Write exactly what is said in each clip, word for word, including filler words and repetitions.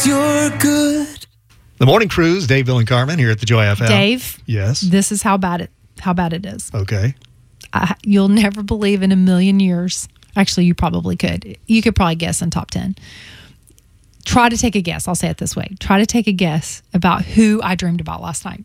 'cause you're good. The Morning Cruise, Dave, Bill, and Carmen here at the Joy F M. Dave, yes. This is how bad it how bad it is. Okay. I, you'll never believe in a million years. Actually, you probably could. You could probably guess in top ten. Try to take a guess. I'll say it this way. Try to take a guess about who I dreamed about last night.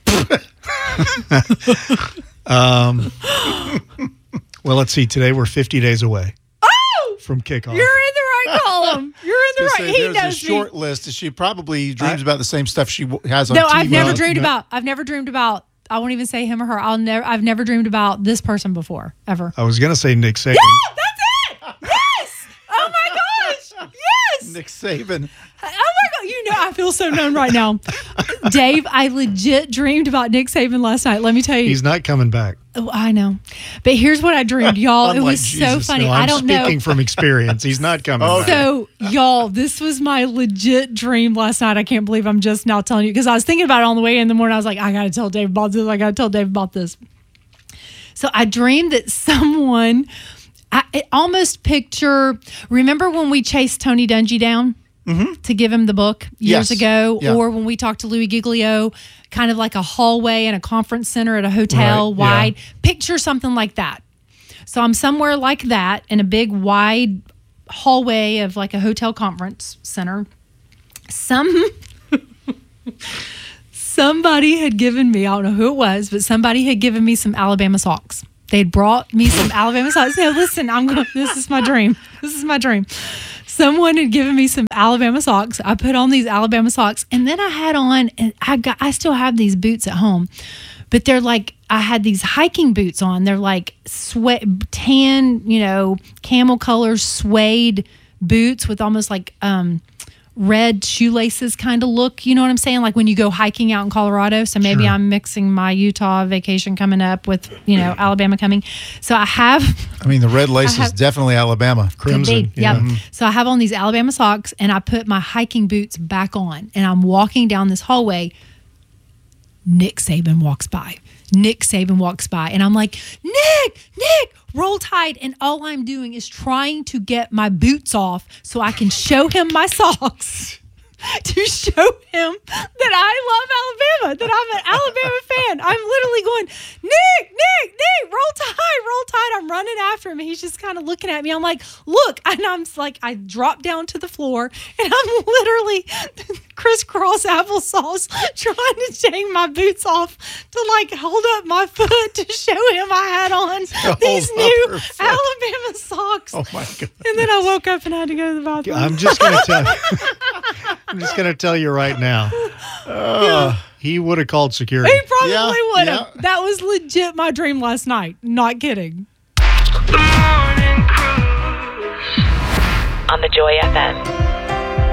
um. Well, let's see. Today we're fifty days away. Oh! From kickoff. You're in the right column. You're in the right. Say, He there's knows a short me. list. She probably dreams I, about the same stuff she w- has on no, T V. I've never No, dreamed no. about. I've never dreamed about. I won't even say him or her. I'll never. I've never dreamed about this person before, ever. I was going to say Nick Saban. Yeah, that's it. Yes. Oh my gosh. Yes. Nick Saban. Oh my God. You know, I feel so known right now. Dave, I legit dreamed about Nick Saban last night. Let me tell you. He's not coming back. Oh, I know. But here's what I dreamed, y'all. I'm It like, was so Jesus, funny. no, I I'm don't know. speaking from experience. He's not coming back. So, y'all, this was my legit dream last night. I can't believe I'm just now telling you because I was thinking about it on the way in the morning. I was like, I got to tell Dave about this. I got to tell Dave about this. So I dreamed that someone, I it almost picture, remember when we chased Tony Dungy down? Mm-hmm. To give him the book years Yes. ago, Yeah. or when we talked to Louis Giglio, kind of like a hallway in a conference center at a hotel, Right, wide. yeah. Picture something like that. So I'm somewhere like that in a big wide hallway of like a hotel conference center. Some somebody had given me, I don't know who it was, but somebody had given me some Alabama socks. They'd brought me some Alabama socks. Now listen, I'm going. This is my dream. This is my dream. Someone had given me some Alabama socks. I put on these Alabama socks, and then I had on, and I got. I still have these boots at home, but they're like I had these hiking boots on. They're like sweat, tan, you know, camel color suede boots with almost like um, red shoelaces kind of look. You know what I'm saying? Like when you go hiking out in Colorado. So maybe Sure. I'm mixing my Utah vacation coming up with, you know, Alabama coming. So I have. I mean, the red lace I is have- definitely Alabama. Crimson. Big, yep. So I have on these Alabama socks and I put my hiking boots back on and I'm walking down this hallway. Nick Saban walks by. Nick Saban walks by and I'm like, Nick, Nick, roll Tide. And all I'm doing is trying to get my boots off so I can show him my socks. To show him that I love Alabama, that I'm an Alabama fan. I'm literally going, Nick, Nick, Nick, roll Tide, roll Tide. I'm running after him. And he's just kind of looking at me. I'm like, look. And I'm like, I drop down to the floor and I'm literally crisscross applesauce trying to take my boots off to like hold up my foot to show him I had on these hold new up her foot. Alabama socks. Oh, my God. And then I woke up and I had to go to the bathroom. I'm just going to tell you. I'm just going to tell you right now. Uh, he would have called security. He probably Yeah, would have. yeah. That was legit my dream last night. Not kidding. The Morning Cruise on the Joy F M.